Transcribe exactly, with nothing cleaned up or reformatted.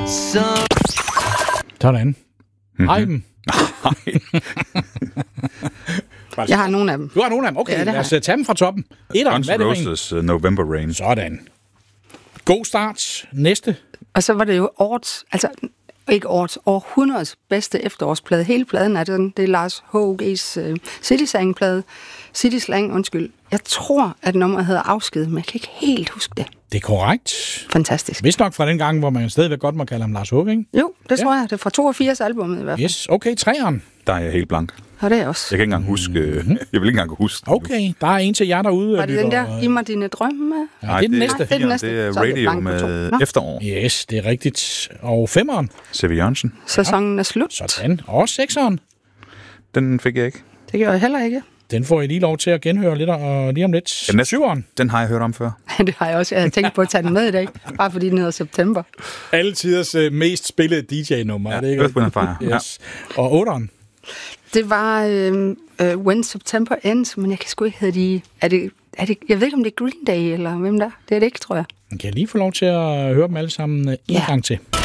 Sådan. Hej dem. Jeg har nogle af dem. Du har nogle af dem? Okay, ja, lad os tage dem fra toppen. Etteren, hvad er det for en? Roses uh, November Rain. Sådan. God start. Næste. Og så var det jo årets, altså ikke årets, århundredes bedste efterårsplade. Hele pladen er den. Det er Lars H O G's uh, City Slang-plade. City Slang, undskyld. Jeg tror, at nummeret hedder Afsked, men jeg kan ikke helt huske det. Det er korrekt. Fantastisk. Vist nok fra den gang, hvor man stadigvæk godt må kalde ham Lars H, ikke? Jo, det Ja. tror jeg. Det er fra toogfirs albumet i hvert fald. Yes, okay, treeren. Der er jeg helt blank. Og det er også. Jeg kan ikke engang huske... Mm-hmm. Jeg vil ikke engang kunne huske den. Okay, der er en til jer derude. Var det den der, giv mig dine drømme? Ja, det er den næste. Nej, det er den næste. Det er Så er det Radio blank på med to. Nå. Efterår. Yes, det er rigtigt. Og femeren. C V Jørgensen. Sæsonen er slut. Sådan. Og sekseren. Den fik jeg ikke. Det gør jeg heller ikke. Den får I lige lov til at genhøre lidt og lige om lidt. Den næste- Syveren. Den har jeg hørt om før. Det har jeg også. Jeg havde tænkt på at tage den med i dag. Bare fordi den hedder September. Alle tiders uh, mest spillede D J-nummer. Ja, er det ikke? Earth, Wind and Fire. Yes. Og otteren. Det var øh, øh, When September Ends, men jeg kan sgu ikke hedde de... Er det, er det, jeg ved ikke, om det er Green Day, eller hvem der? Det er det ikke, tror jeg. Kan jeg lige få lov til at høre dem alle sammen uh, en Ja. gang til?